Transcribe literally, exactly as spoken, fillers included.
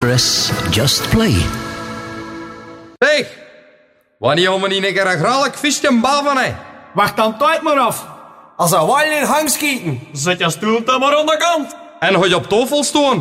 Press Just Play. Zeg, wanneer gaan we niet een keer een graallijk visje baven, hè? Wacht dan tijd maar af. Als een wal in hangskieten. Zet je stoel dan maar aan de kant. En ga je op tafel staan?